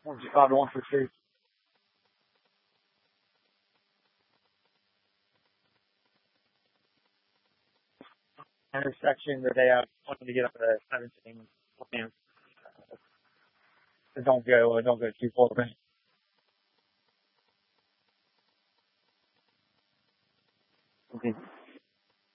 125 to 152. Intersection that they have wanting to get up to 17. Don't go too far.